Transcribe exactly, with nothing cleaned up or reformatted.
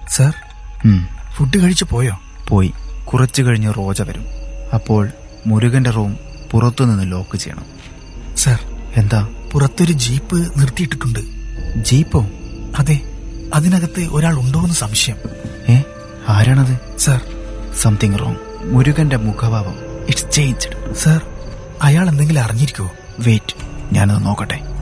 Sir, food കഴിച്ചു പോയോ? പോയി. കുറച്ചു കഴിഞ്ഞ് റോജ വരും. അപ്പോൾ മുരുകന്റെ റൂം പുറത്തുനിന്ന് ലോക്ക് ചെയ്യണം. സാർ, എന്താ? പുറത്തൊരു ജീപ്പ് നിർത്തിയിട്ടിട്ടുണ്ട്. ജീപ്പോ? അതെ, അതിനകത്ത് ഒരാൾ ഉണ്ടോന്ന് സംശയം. ഏ, ആരാണത്? Sir, something wrong. മുരുകന്റെ മുഖഭാവം ഇറ്റ്സ് ചേഞ്ച്ഡ്. സാർ, അയാൾ എന്തെങ്കിലും അറിഞ്ഞിരിക്കുവോ? വെയിറ്റ്, ഞാനത് നോക്കട്ടെ.